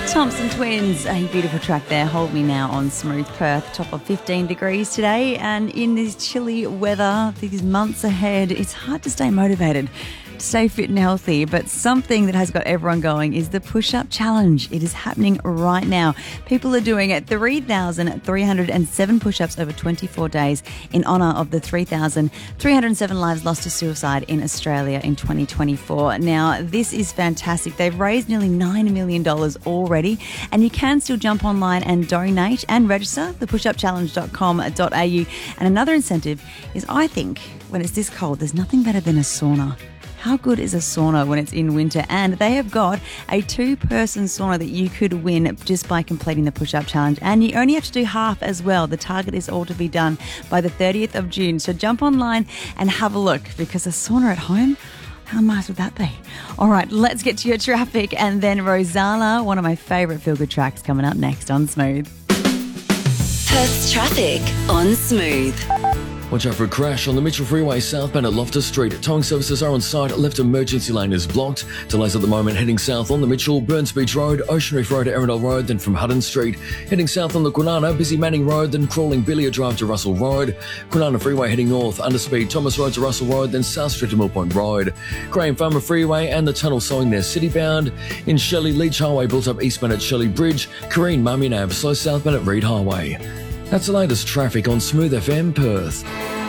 Thompson Twins, a beautiful track there. Hold Me Now on Smooth Perth, top of 15 degrees today. And in this chilly weather, these months ahead, it's hard to stay motivated, to stay fit and healthy. But something that has got everyone going is the push-up challenge. It is happening right now. People are doing it 3,307 push-ups over 24 days in honour of the 3,307 lives lost to suicide in Australia in 2024. Now, this is fantastic. They've raised nearly $9 million already, and you can still jump online and donate and register, thepushupchallenge.com.au. And another incentive is, I think, when it's this cold, there's nothing better than a sauna. How good is a sauna when it's in winter? And they have got a 2-person sauna that you could win just by completing the push-up challenge. And you only have to do half as well. The target is all to be done by the 30th of June. So jump online and have a look, because a sauna at home, how nice would that be? All right, let's get to your traffic. And then Rosala, one of my favourite feel-good tracks, coming up next on Smooth. Perth's traffic on Smooth. Watch out for a crash on the Mitchell Freeway southbound at Loftus Street. Towing services are on site. Left emergency lane is blocked. Delays at the moment heading south on the Mitchell, Burns Beach Road, Ocean Reef Road to Arundel Road, then from Hutton Street. Heading south on the Kwinana, busy Manning Road, then crawling Billiard Drive to Russell Road. Kwinana Freeway heading north, underspeed Thomas Road to Russell Road, then South Street to Mill Point Road. Graham Farmer Freeway and the tunnel sewing there citybound. In Shelley, Leach Highway built up eastbound at Shelley Bridge. Kareen Mummy Nav, slow southbound at Reed Highway. That's the latest traffic on Smooth FM Perth.